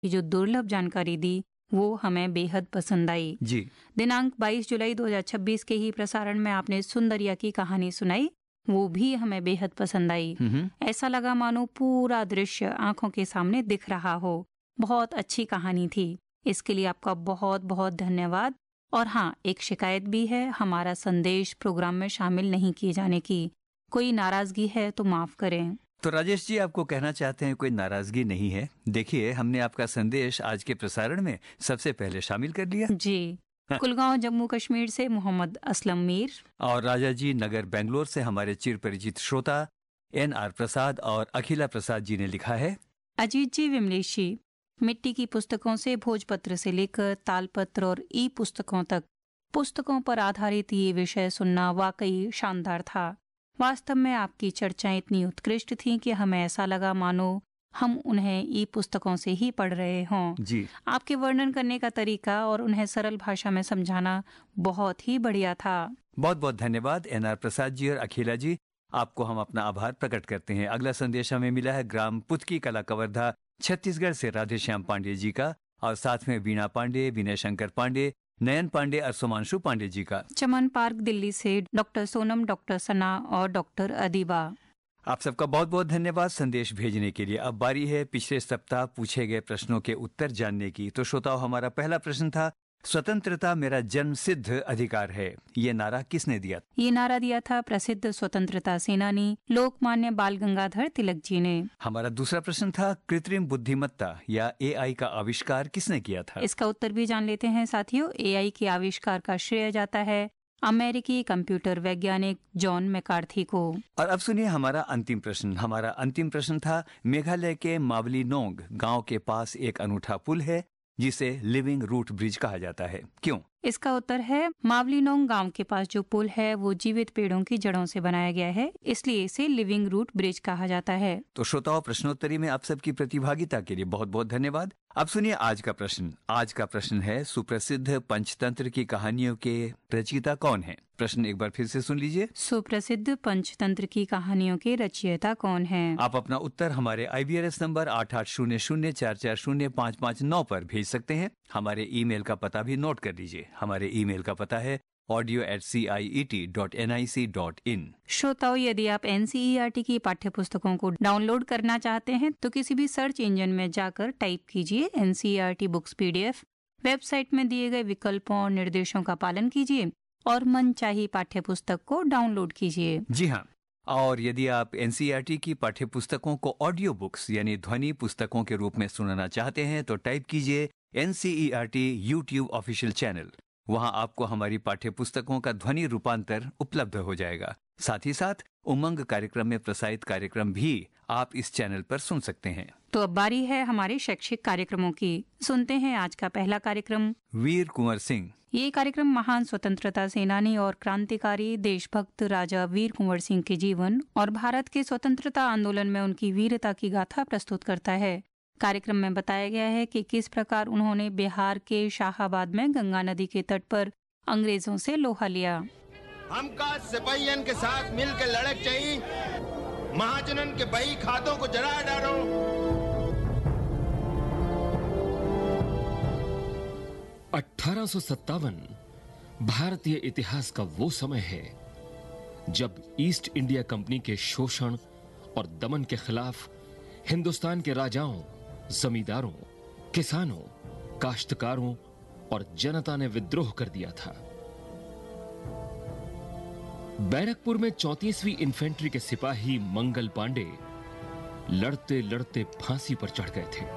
की जो दुर्लभ जानकारी दी वो हमें बेहद पसंद आई। जी। दिनांक 22 जुलाई 2026 के ही प्रसारण में आपने सुंदरिया की कहानी सुनाई, वो भी हमें बेहद पसंद आई। ऐसा लगा मानो पूरा दृश्य आंखों के सामने दिख रहा हो। बहुत अच्छी कहानी थी, इसके लिए आपका बहुत बहुत धन्यवाद। और हाँ, एक शिकायत भी है, हमारा संदेश प्रोग्राम में शामिल नहीं किए जाने की। कोई नाराजगी है तो माफ करें। तो राजेश जी, आपको कहना चाहते हैं कोई नाराजगी नहीं है। देखिए, हमने आपका संदेश आज के प्रसारण में सबसे पहले शामिल कर लिया। जी। कुलगांव जम्मू कश्मीर से मोहम्मद असलम मीर और राजा जी नगर बेंगलोर से हमारे चिर परिचित श्रोता NR प्रसाद और अखिला प्रसाद जी ने लिखा है। अजीत जी विमलेश जी, मिट्टी की पुस्तकों से भोजपत्र से लेकर तालपत्र और ई पुस्तकों तक पुस्तकों पर आधारित ये विषय सुनना वाकई शानदार था। वास्तव में आपकी चर्चाएं इतनी उत्कृष्ट थीं कि हमें ऐसा लगा मानो हम उन्हें ई पुस्तकों से ही पढ़ रहे हों। जी। आपके वर्णन करने का तरीका और उन्हें सरल भाषा में समझाना बहुत ही बढ़िया था। बहुत बहुत धन्यवाद NR प्रसाद जी और अखिला जी, आपको हम अपना आभार प्रकट करते हैं। अगला संदेश हमें मिला है ग्राम पुतकी कला कवर्धा छत्तीसगढ़ से राधेश्याम पांडे जी का, और साथ में वीणा पांडे, विनय शंकर पांडे, नयन पांडे और सुमांशु पांडे जी का। चमन पार्क दिल्ली से डॉक्टर सोनम, डॉक्टर सना और डॉक्टर अदीबा। आप सबका बहुत बहुत धन्यवाद संदेश भेजने के लिए। अब बारी है पिछले सप्ताह पूछे गए प्रश्नों के उत्तर जानने की। तो श्रोताओ, हमारा पहला प्रश्न था, स्वतंत्रता मेरा जन्म सिद्ध अधिकार है, ये नारा किसने दिया? ये नारा दिया था प्रसिद्ध स्वतंत्रता सेनानी लोकमान्य बाल गंगाधर तिलक जी ने। हमारा दूसरा प्रश्न था, कृत्रिम बुद्धिमत्ता या AI का आविष्कार किसने किया था? इसका उत्तर भी जान लेते हैं साथियों। AI के आविष्कार का श्रेय जाता है अमेरिकी कंप्यूटर वैज्ञानिक जॉन मैकार्थी को। और अब सुनिए हमारा अंतिम प्रश्न। हमारा अंतिम प्रश्न था, मेघालय के मावलीनोंग गांव के पास एक अनूठा पुल है जिसे लिविंग रूट ब्रिज कहा जाता है, क्यों? इसका उत्तर है मावलीनोंग गांव के पास जो पुल है वो जीवित पेड़ों की जड़ों से बनाया गया है, इसलिए इसे लिविंग रूट ब्रिज कहा जाता है। तो श्रोताओं, प्रश्नोत्तरी में आप सबकी प्रतिभागिता के लिए बहुत बहुत धन्यवाद। अब सुनिए आज का प्रश्न। आज का प्रश्न है, सुप्रसिद्ध पंचतंत्र की कहानियों के रचयिता कौन है? प्रश्न एक बार फिर से सुन लीजिए। सुप्रसिद्ध पंचतंत्र की कहानियों के रचयिता कौन है? आप अपना उत्तर हमारे IBRS नंबर 8800440559 पर भेज सकते हैं। हमारे ईमेल का पता भी नोट कर लीजिए। हमारे ईमेल का पता है audio@ciet.nic.in। श्रोताओं, यदि आप NCERT की पाठ्य पुस्तकों को डाउनलोड करना चाहते हैं तो किसी भी सर्च इंजन में जाकर टाइप कीजिए NCERT बुक्स PDF। वेबसाइट में दिए गए विकल्पों और निर्देशों का पालन कीजिए और मनचाही पाठ्य पुस्तक को डाउनलोड कीजिए। जी हाँ, और यदि आप NCERT की पाठ्य पुस्तकों को ऑडियो बुक्स यानी ध्वनि पुस्तकों के रूप में सुनना चाहते हैं तो टाइप कीजिए NCERT YouTube ऑफिशियल चैनल। वहां आपको हमारी पाठ्य पुस्तकों का ध्वनि रूपांतर उपलब्ध हो जाएगा। साथ ही साथ उमंग कार्यक्रम में प्रसारित कार्यक्रम भी आप इस चैनल पर सुन सकते हैं। तो अब बारी है हमारे शैक्षिक कार्यक्रमों की। सुनते हैं आज का पहला कार्यक्रम, वीर कुंवर सिंह। ये कार्यक्रम महान स्वतंत्रता सेनानी और क्रांतिकारी देशभक्त राजा वीर कुंवर सिंह के जीवन और भारत के स्वतंत्रता आंदोलन में उनकी वीरता की गाथा प्रस्तुत करता है। कार्यक्रम में बताया गया है कि किस प्रकार उन्होंने बिहार के शाहाबाद में गंगा नदी के तट पर अंग्रेजों से लोहा लिया। हमका सिपाहियन के साथ मिल के लड़क चाहिए, महाजनन के बही खातों को जला डालो। 1857 भारतीय इतिहास का वो समय है जब ईस्ट इंडिया कंपनी के शोषण और दमन के खिलाफ हिंदुस्तान के राजाओं, जमींदारों, किसानों, काश्तकारों और जनता ने विद्रोह कर दिया था। बैरकपुर में 34वीं इन्फेंट्री के सिपाही मंगल पांडे लड़ते लड़ते फांसी पर चढ़ गए थे।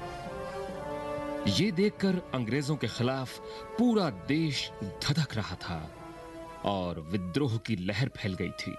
ये देखकर अंग्रेजों के खिलाफ पूरा देश धधक रहा था और विद्रोह की लहर फैल गई थी।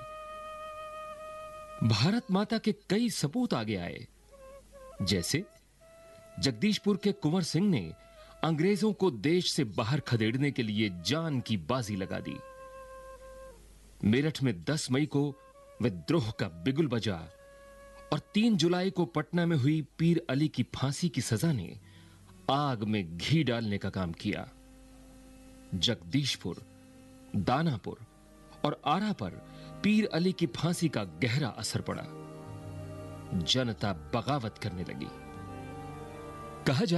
भारत माता के कई सपूत आगे आए, जैसे जगदीशपुर के कुंवर सिंह ने अंग्रेजों को देश से बाहर खदेड़ने के लिए जान की बाजी लगा दी। मेरठ में 10 मई को विद्रोह का बिगुल बजा और 3 जुलाई को पटना में हुई पीर अली की फांसी की सजा ने आग में घी डालने का काम किया। जगदीशपुर, दानापुर और आरा पर पीर अली की फांसी का गहरा असर पड़ा। जनता बगावत करने लगी। कहा जाए